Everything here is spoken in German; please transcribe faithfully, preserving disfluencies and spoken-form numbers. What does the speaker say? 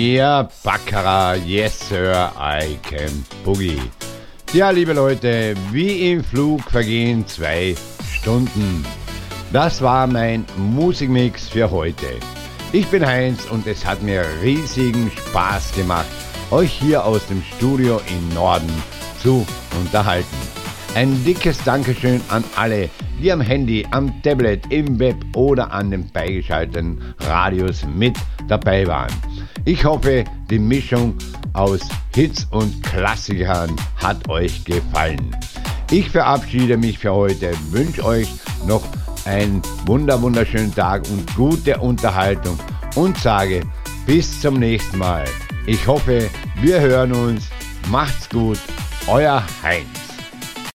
Ja, Baccarat, yes sir, I can boogie. Ja, liebe Leute, wie im Flug vergehen zwei Stunden. Das war mein Musikmix für heute. Ich bin Heinz und es hat mir riesigen Spaß gemacht, euch hier aus dem Studio im Norden zu unterhalten. Ein dickes Dankeschön an alle, die am Handy, am Tablet, im Web oder an den beigeschalteten Radios mit dabei waren. Ich hoffe, die Mischung aus Hits und Klassikern hat euch gefallen. Ich verabschiede mich für heute, wünsche euch noch einen wunder wunderschönen Tag und gute Unterhaltung und sage bis zum nächsten Mal. Ich hoffe, wir hören uns. Macht's gut, euer Heinz.